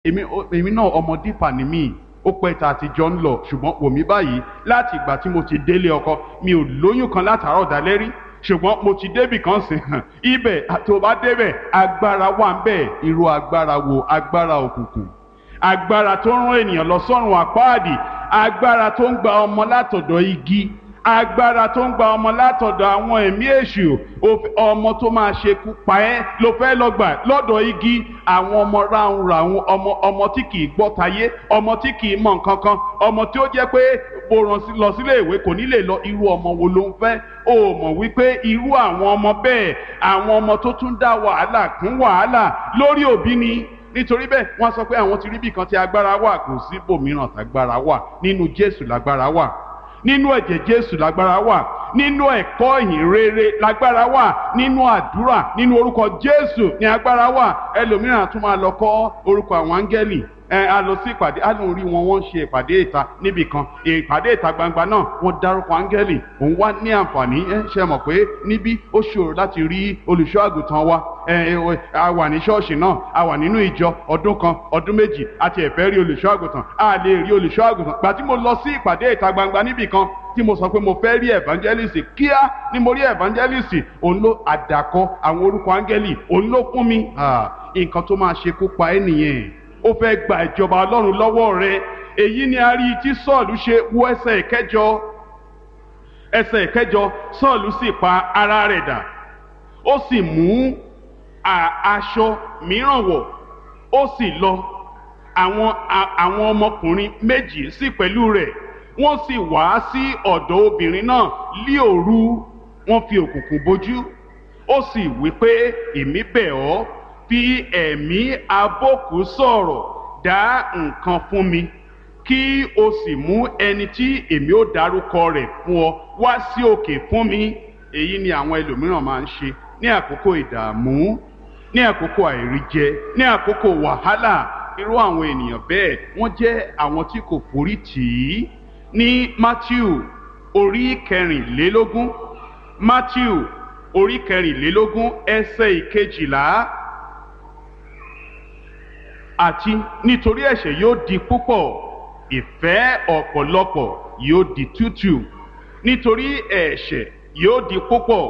èmi náà ọmọ dípà ni mí, ó pẹ́ tá a ti jọ ń lọ, ṣùgbọ́n wò mí báyìí, láti ìgbà tí mo ti délé ọkọ mi ò lóyún kan látàárọ̀ dalẹ́ rí, ṣùgbọ́n mo ti débì kan sí hàn ibẹ̀ tó bá débẹ̀ agbára wà ń bẹ̀. Irú agbára wo? Agbára òkùnkùn, agbára tó ń rán ènìyàn lọ sọ́run àpáàdì, agbára tó ń gba ọmọ látọ̀dọ̀ igi, agbára tó ń gba ọmọ látọ̀dọ̀ àwọn ẹ̀mí èṣù. Ọmọ tó máa ṣekú pa ẹ́ ló fẹ́ lọ gbà lọ́dọ̀ igi. Àwọn ọmọ ráhùnráhùn, ọmọ tí kì í gbọ́ tayé, ọmọ tí kì í mọ̀ nǹkan kan, ọmọ tí ó jẹ́ pé bó rán lọ sílé ìwé kò ní lè lọ. Irú ọmọ wo ló ń fẹ́? O mọ̀ wípé irú àwọn ọmọ bẹ́ẹ̀, àwọn ọmọ tó tún dá wàhálà kún wàhálà lórí òbí ni. Nítorí bẹ́ẹ̀ wọ́n sọ pé àwọn ti rí bí kan tí agbára wà. Kò sí ibòmíràn tágbára wà. Nínú Jésù lágbára wà, nínú ẹ̀jẹ̀ Jésù lágbára wà, nínú ẹ̀kọ́ ìhìn rere lágbára wà, nínú àdúrà, nínú orúkọ Jésù ní agbára wà. Ẹlòmíràn tún máa lọ kọ́ orúkọ àwọn áńgẹ́lì, a lọ sí ìpàdé, a lóun rí wọn ṣe ìpàdé ìta níbì kan, ìpàdé ìta gbangba náà wọ́n dárúkọ áńgẹ́lì. Òun wá ní àǹfààní, ṣe mọ̀ pé níbí ó ṣòro láti rí olùṣọ́ àgùntàn wa. A wà ní ṣọ́ọ̀ṣì náà, a wà nínú ìjọ ọdún kan ọdún méjì, àti ẹ̀fẹ́ rí olùṣọ́ àgùntàn, a lè rí olùṣọ́ àgùntàn. Gbà tí mo lọ sí ìpàdé ìta gbangba níbì kan tí mo sọ pé mo fẹ́ rí evangelist, kíá ni mo rí evangelist. Òun ló àdàkọ àwọn orúkọ áńgẹ́lì, òun ló fún mi. Nǹkan tó máa ṣekú pa ẹ́ nìyẹn. Ó fẹ́ gba ìjọba Ọlọ́run lọ́wọ́ rẹ. Èyí ni a rí tí Sọ́ọ̀lù ṣe. Wo ẹsẹ̀ ìkẹjọ. Sọ́ọ̀lù sì pa ara rẹ̀ dà, ó sì mú aṣọ mìíràn wọ̀, ó sì lọ. Àwọn ọmọkùnrin méjì sì pẹ̀lú rẹ̀, wọ́n sì wá sí ọ̀dọ̀ obìnrin náà lí òru, wọ́n fi òkùnkùn bojú. Ó sì wí pé, èmi bẹ̀ ọ́, fi ẹ̀mí abókù sọ̀rọ̀, dá nǹkan fún mi, kí o sì mú ẹni tí èmi ó dárúkọ rẹ̀ fún ọ wá sí òkè fún mi. Èyí ni àwọn ẹlòmíràn máa ń ṣe ní àkókò ìdààmú, ní àkókò àìríjẹ, ní àkókò wàhálà. Irú àwọn ènìyàn bẹ́ẹ̀ wọ́n jẹ́ àwọn tí kò forí tì í. Ní Mátíù orí kẹrìnlélógún, Mátíù orí kẹrìnlélógún ẹsẹ̀ ìkejìlá. Àti nítorí ẹ̀ṣẹ̀ yóò di púpọ̀, ìfẹ́ ọ̀pọ̀lọpọ̀ yóò di tútù. Nítorí ẹ̀ṣẹ̀ yóò di púpọ̀,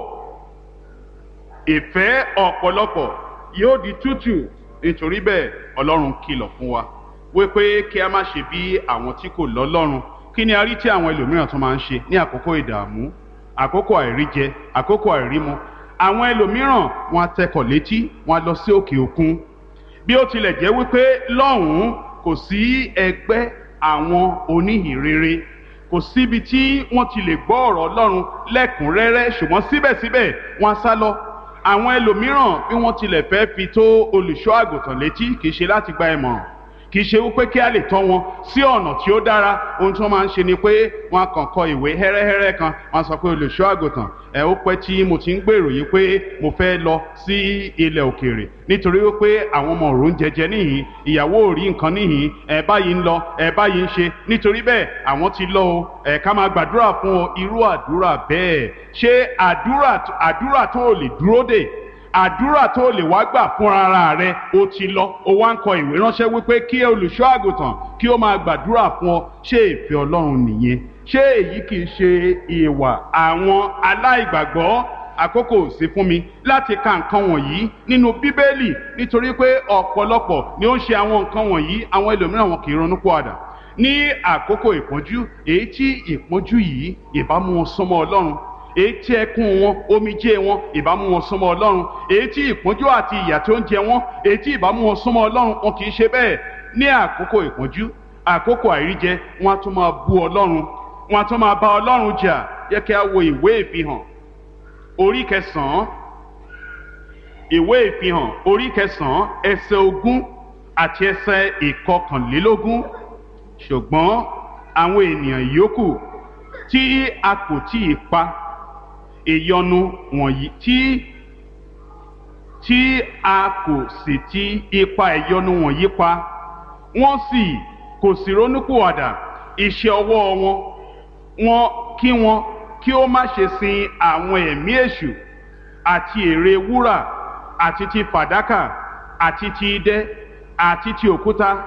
ìfẹ́ ọ̀pọ̀lọpọ̀ yóò di tútù. Nítorí bẹ́ẹ̀ Ọlọ́run kìlọ̀ fún wa wípé kí a má ṣe bí àwọn tí kò lọ́lọ́run. Kí ni a rí tí àwọn ẹlòmíràn tún máa ń ṣe ní àkókò ìdààmú, àkókò àìríjẹ, àkókò àìrímu? Àwọn ẹlòmíràn wọn á tẹkọ̀ létí, wọn á lọ sí òkè òkun. Bí ó tilẹ̀ jẹ́ wípé lọ́hùn-ún kò sí ẹgbẹ́ àwọn oníhìnrere, kò síbi tí wọ́n ti lè gbọ́ ọ̀rọ̀ Ọlọ́run lẹ́kùnrẹ́rẹ́, ṣùgbọ́n síbẹ̀síbẹ̀ wọ́n á sá lọ. Àwọn ẹlòmíràn bí wọ́n tilẹ̀ fẹ́ fi tó olùṣọ́ àgùntàn létí, kì í ṣe láti gba ìmọ̀ràn, kì í ṣe wípé kí a lè tọ́ wọn sí ọ̀nà tí ó dára. Ohun tí wọ́n máa ń ṣe ni pé wọ́n kàn kọ ìwé hẹ́rẹ́hẹ́rẹ́ kan, wọ́n sọ pé olùṣọ́ àgùntàn, ó pẹ́ tí mo ti ń gbèrò yìí pé mo fẹ́ lọ sí ilẹ̀ òkèèrè nítorí wípé àwọn ọmọ òrùn jẹjẹ níhìn, ìyàwó ò rí nǹkan níhìn, báyìí ń lọ, báyìí ń ṣe, nítorí bẹ́ẹ̀ àwọn ti lọ o, ká máa gbàdúrà fún ọ. Irú àdúrà bẹ́ẹ̀, ṣé àdúrà tó lè dúró dè, àdúrà tó lè wá gbà fún ara rẹ, o ti lọ, o wá ń kọ ìwé ránṣẹ́ wípé kí olùṣọ́ àgùntàn kí ó máa gbàdúrà fún ọ? Ṣé ìfẹ́ Ọlọ́run nìyẹn? Ṣé èyí kìí ṣe ìwà àwọn aláìgbàgbọ́? Àkókò sí fún mi láti ka nǹkan wọ̀nyí nínú Bíbélì, nítorí pé ọ̀pọ̀lọpọ̀ ni ó ń ṣe àwọn nǹkan wọ̀nyí. Àwọn ẹlòmíràn wọn kì í ronúpìwàdà ní àkókò ìpọ́njú, èyí tí ìpọ́njú yìí ìbá mú wọn súnmọ́ Ọlọ́run, èyí tí ẹkún wọn, omijé wọn ìbá mú wọn súnmọ́ Ọlọ́run, èyí tí ìpọ́njú àti ìyà tó ń jẹ wọn, èyí tí ìbá mú wọn súnmọ́ Ọlọ́run. Wọn kì í ṣe bẹ́ẹ̀. Ní àkókò ìpọ́njú, àkókò àìríjẹ, wọn á tún máa bú Ọlọ́run, wọn á tún máa bá Ọlọ́run jà. Yẹ kí a wo ìwé Ìfihàn orí kẹsàn-án, ìwé Ìfihàn orí kẹsàn-án ẹsẹ̀ 20 àti ẹsẹ̀ 21. Ṣùgbọ́n àwọn ènìyàn yòókù tí a kò tí ì pa ìyọnu wọ̀nyí, tí a kò sì ti ipa ìyọnu wọ̀nyí pa, wọ́n sì kò sì ronúpìwàdà iṣẹ́ ọwọ́ wọn, kí ó má ṣe sin àwọn ẹ̀mí èṣù àti ère wúrà àti ti fàdákà àti ti idẹ àti ti òkúta